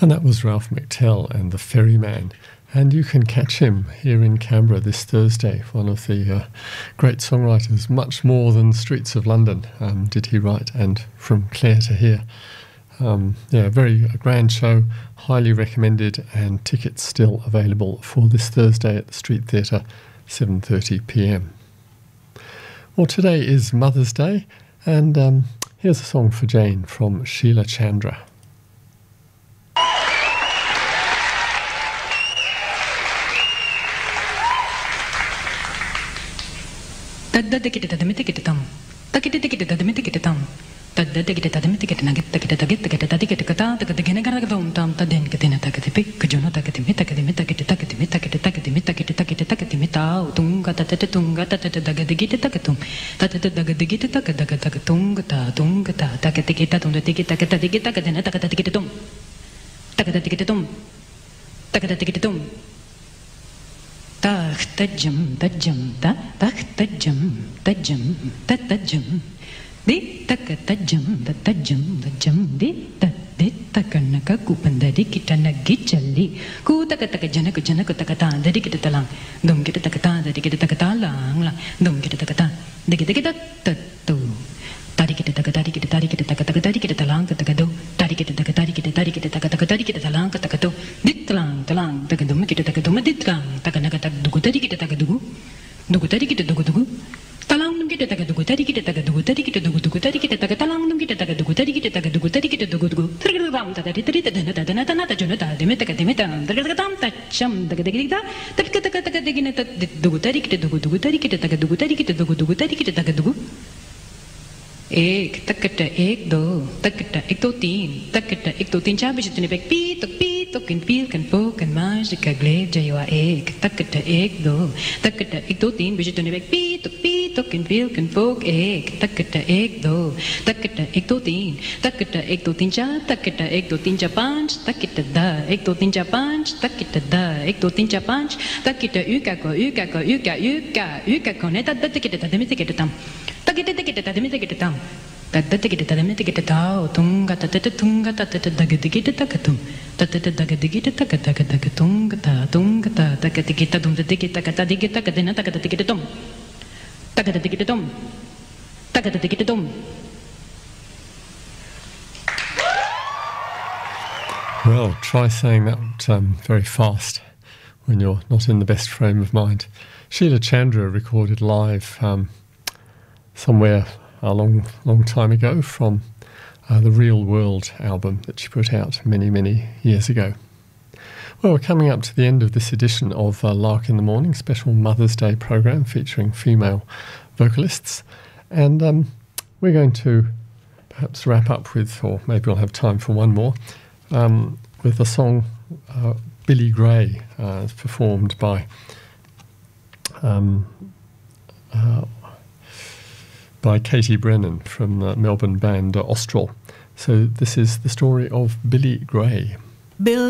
And that was Ralph McTell and the Ferryman. And you can catch him here in Canberra this Thursday, one of the great songwriters, much more than Streets of London did he write, and From Clare to Here. A grand show, highly recommended, and tickets still available for this Thursday at the Street Theatre, 7:30 p.m. Well, today is Mother's Day, and here's a song for Jane from Sheila Chandra. Tajam, tajam, tajam, tajam, tajam. Di tajam, tajam, di takanaka kupandadi kitanagi jalli. Ku takataka janaka takata, dedi kitatalang. Dum kitakata, dedi kitakatalang, dum kitakata, dedi kitatatu. Tadi kitatalang, katakado. Tadi kitatalang, katakado. Ditlang, talang, takadum, kitakadum, ditlang, takanaka dugu, tadi kitakadugu. Dugu, tadi kitadugu. Talang num kita tagadugu, tadi kita tagadugu, tadi kita dugu, tadi kita tagatalang num kita tagadugu, tadi kita tagadugu, tadi kita dugu. Tergeram, tadi tadi jonata, demeta, tergeram, tacham, tagadigida, tagadigina, dugu, tadi kita dugu, tadi kita tagadugu, tadi kita dugu, tadi kita tagadugu. एक तकटा एक दो तीन एक दो तीन चार बजे तूने बैग पी तो किन पील कन पो कन माज का ग्लेव जयवा एक तकटा एक दो तीन बजे तूने बैग पी तो किन पील कन पो एक तकटा एक दो तीन चार तकटा एक दो तीन चार पाँच तकटा दा एक दो तीन चार पाँच तकटा दा एक दो तीन चार पाँच तकटा युका को ने तद तकटा तदमे तकटा तम Tadam, Tadamita tau, tunga dagadigita takatum, Tadadigita takatakatunga, takatikita dum the digita katadigita kadena takatikitum, takatikitum. Well, try saying that very fast when you're not in the best frame of mind. Sheila Chandra recorded live somewhere a long time ago from the Real World album that she put out many years ago. Well, we're coming up to the end of this edition of Lark in the Morning, special Mother's Day program featuring female vocalists, and we're going to perhaps wrap up with, or maybe we'll have time for one more, with a song Billy Gray, performed by Katie Brennan from the Melbourne band Austral. So this is the story of Billy Gray.